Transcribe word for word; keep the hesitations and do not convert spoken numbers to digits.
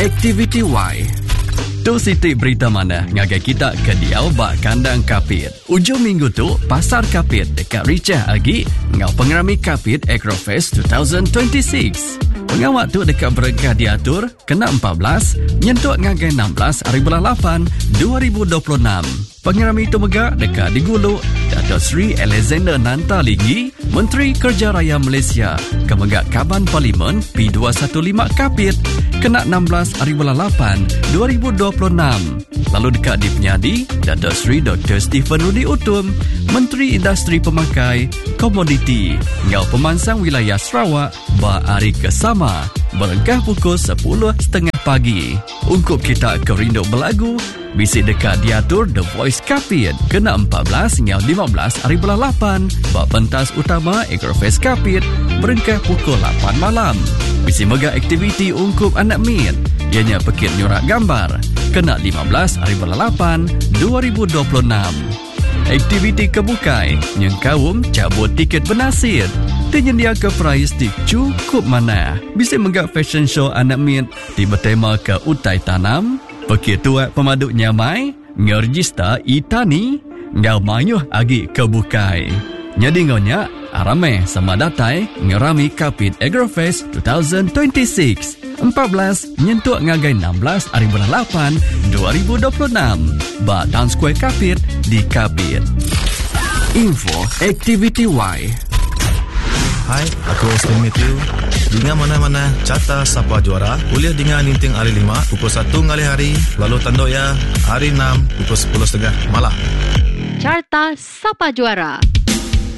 Aktiviti Y. Tu sitik berita mana ngagai kita ke diau bak kandang kapit. Ujung minggu tu, pasar kapit dekat Richah Agi ngau pengerami kapit Agrofest dua ribu dua puluh enam. Pengawak tu dekat berengkah diatur kena empat belas, nyentuk ngagai enam belas hari bulan lapan dua ribu dua puluh enam. Pengerami itu megak dekat diguluk Dato' Sri Alexander Nantaligi, Menteri Kerja Raya Malaysia, kemegak Kaban Parlimen P dua satu lima Kapit, kena enam belas hari bulan lapan dua ribu dua puluh enam. Lalu dekat di Penyadi, Dato' Sri Doktor Stephen Rudi Utum, Menteri Industri Pemakai, Komoditi, ngau pemansang wilayah Sarawak, ba hari kesama, berengkah pukul sepuluh tiga puluh pagi. Untuk kita kerindu berlagu, bisik dekat diatur The Voice Kapit, kena empat belas hingga lima belas hari bulan lapan, bak pentas utama Agrofest Kapit, berengkah pukul lapan malam. Bisik mega aktiviti ungkup anak min, ianya pekit nyurak gambar, kena lima belas hari bulan lapan dua ribu dua puluh enam. Aktiviti kebukai, yang kaum cabut tiket bernasir. Tenyedia ke prize di cukup mana. Bisa menggak fashion show anak min di bertema ke utai tanam. Pekir tuat pemaduk nyamai, ngerjista itani, ngau mayuh agi kebukai. Jadi ngonya, arame sama datai ngerami Kapit Agrofest dua ribu dua puluh enam. empat belas nyentuk ngagai enam belas hari bulan lapan dua ribu dua puluh enam. Ba Town Square Kapit di Kapit. Info Aktiviti Y. Hai, aku Austin Matthew. Dengan mana-mana carta siapa juara, kuliah dengan Ninting hari lima pukul satu ngali hari, lalu tanduk ya hari enam pukul sepuluh tiga puluh malam. Carta siapa juara.